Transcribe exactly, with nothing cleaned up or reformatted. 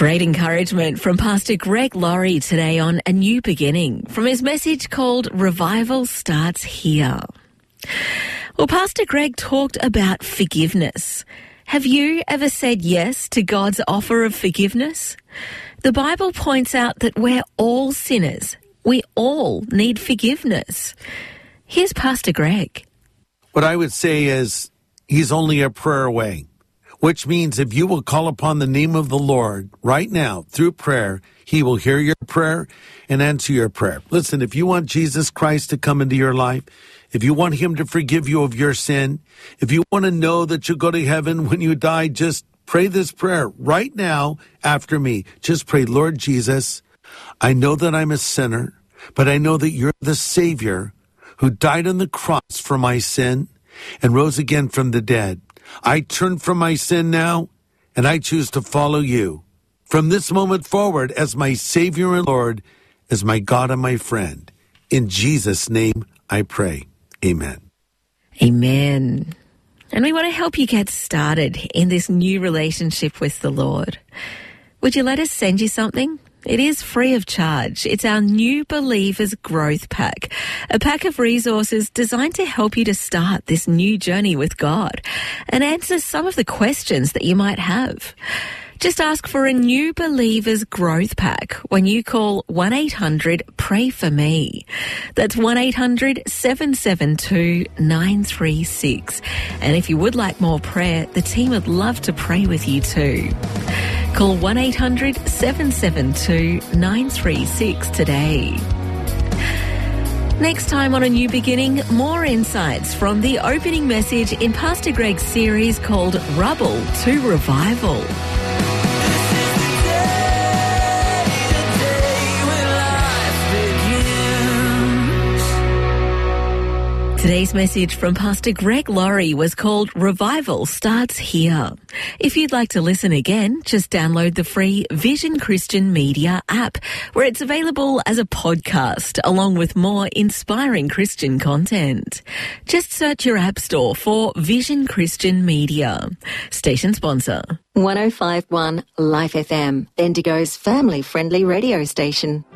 Great encouragement from Pastor Greg Laurie today on A New Beginning from his message called Revival Starts Here. Well, Pastor Greg talked about forgiveness. Have you ever said yes to God's offer of forgiveness? The Bible points out that we're all sinners. We all need forgiveness. Here's Pastor Greg. What I would say is he's only a prayer away. Which means if you will call upon the name of the Lord right now through prayer, he will hear your prayer and answer your prayer. Listen, if you want Jesus Christ to come into your life, if you want him to forgive you of your sin, if you want to know that you'll go to heaven when you die, just pray this prayer right now after me. Just pray, Lord Jesus, I know that I'm a sinner, but I know that you're the Savior who died on the cross for my sin and rose again from the dead. I turn from my sin now, and I choose to follow you from this moment forward as my Savior and Lord, as my God and my friend. In Jesus' name I pray. Amen. Amen. And we want to help you get started in this new relationship with the Lord. Would you let us send you something? It is free of charge. It's our New Believers Growth Pack, a pack of resources designed to help you to start this new journey with God and answer some of the questions that you might have. Just ask for a New Believers Growth Pack when you call one eight hundred pray for me. That's one eight hundred seven seven two nine three six. And if you would like more prayer, the team would love to pray with you too. Call one eight hundred seven seven two nine three six today. Next time on A New Beginning, more insights from the opening message in Pastor Greg's series called Rubble to Revival. Today's message from Pastor Greg Laurie was called Revival Starts Here. If you'd like to listen again, just download the free Vision Christian Media app, where it's available as a podcast, along with more inspiring Christian content. Just search your app store for Vision Christian Media. Station sponsor. one oh five point one Life F M, Bendigo's family-friendly radio station.